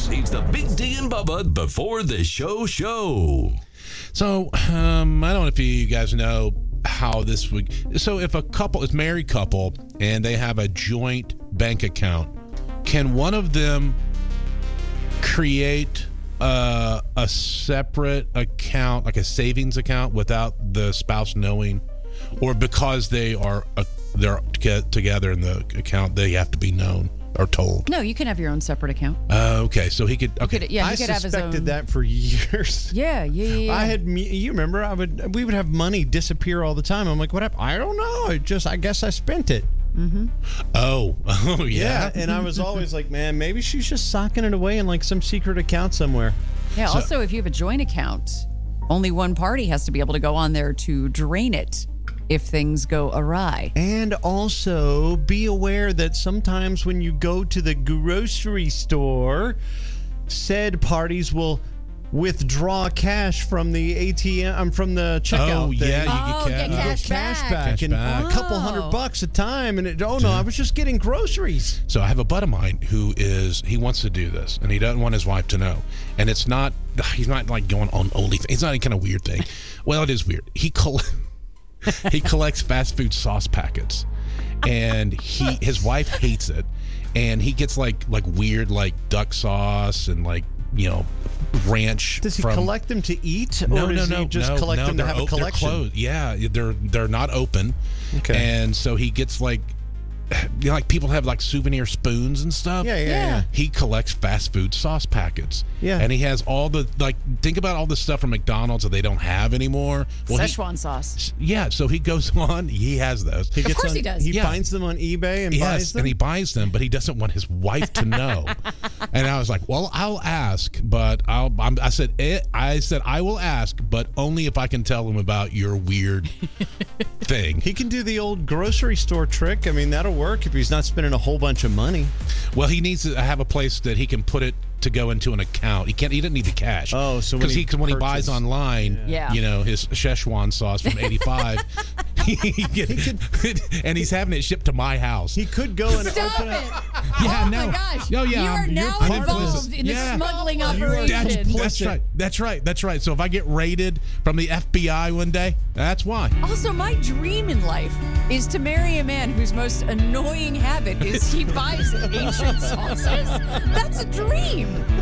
This is the Big D and Bubba before the show. So, I don't know if you guys know how this would... So, if a couple is married couple and they have a joint bank account, can one of them create a separate account, like a savings account, without the spouse knowing? Or because they're together in the account, they have to be known or told? No, you can have your own separate account. Okay, so he could... Okay. He could have his own. I suspected that for years. Yeah. You remember, we would have money disappear all the time. I'm like, what happened? I don't know. I guess I spent it. Mm-hmm. Oh, yeah. Yeah, and I was always like, man, maybe she's just socking it away in like some secret account somewhere. Yeah, also, if you have a joint account, only one party has to be able to go on there to drain it if things go awry. And also be aware that sometimes when you go to the grocery store, said parties will withdraw cash from the ATM, from the checkout. Oh, yeah, you get cash back. Cash back. A couple $100 a time. And I was just getting groceries. So I have a buddy of mine he wants to do this, and he doesn't want his wife to know. And he's not like going on OnlyFans. It's not any kind of weird thing. Well, it is weird. He collects fast food sauce packets, and his wife hates it, and he gets like weird like duck sauce and like ranch. Does he collect them to eat, or does he just collect them to have a collection? They're closed. Yeah, they're not open. Okay, and so he gets like people have like souvenir spoons and stuff. Yeah. He collects fast food sauce packets. Yeah. And he has all the, think about all the stuff from McDonald's that they don't have anymore. Well, Szechuan sauce. Yeah, so he goes on, he has those. Of course he does. He finds them on eBay and buys them? And he buys them, but he doesn't want his wife to know. And I was like, well, I'll ask, but I said I will ask, but only if I can tell him about your weird thing. He can do the old grocery store trick. I mean, that'll work if he's not spending a whole bunch of money. Well, he needs to have a place that he can put it to go into an account. He doesn't need the cash. Oh, so when he buys online, his Szechuan sauce from '85, and he's having it shipped to my house. He could go and open it. Yeah, my gosh. Oh, yeah. You are now involved in the smuggling operation. That's right. So if I get raided from the FBI one day, that's why. Also, my dream in life is to marry a man whose most annoying habit is he buys ancient sauces. That's a dream.